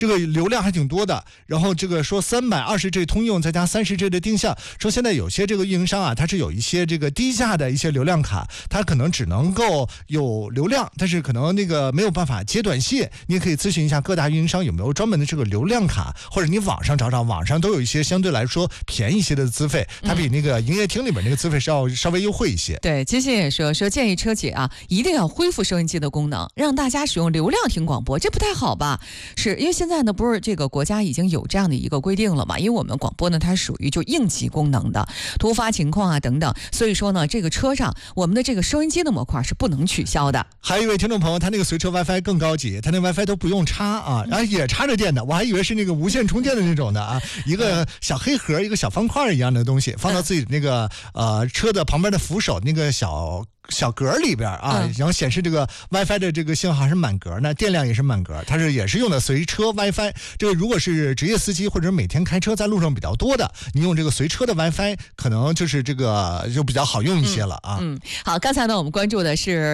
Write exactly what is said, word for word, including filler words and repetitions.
这个流量还挺多的。然后这个说三百二十 G 通用再加三十 G 的定向，说现在有些这个运营商啊，它是有一些这个低价的一些流量卡，它可能只能够有流量，但是可能那个没有办法接短信。你也可以咨询一下各大运营商有没有专门的这个流量卡，或者你网上找找，网上都有一些相对来说便宜一些的资费，它比那个营业厅里边那个资费是要稍微优惠一些。 对，金星也说说建议车企啊一定要恢复收音机的功能，让大家使用流量听广播，这不太好吧？是因为现在呢，不是这个国家已经有这样的一个规定了嘛？因为我们广播呢，它属于就应急功能的，突发情况啊等等，所以说呢，这个车上我们的这个收音机的模块是不能取消的。 还有一位听众朋友，他那个随车 WiFi 更高级，他那 WiFi 都不用插啊，然后也插着电的，我还以为是那个无线充电的那种的啊，一个小黑盒，一个小方块一样的东西，放到自己那个呃车的旁边的扶手那个小。小格里边啊，然后显示这个 WiFi 的这个信号是满格呢，电量也是满格，它是也是用的随车 WiFi。这个如果是职业司机或者每天开车在路上比较多的，你用这个随车的 WiFi， 可能就是这个就比较好用一些了啊。 嗯，嗯好，刚才呢我们关注的是。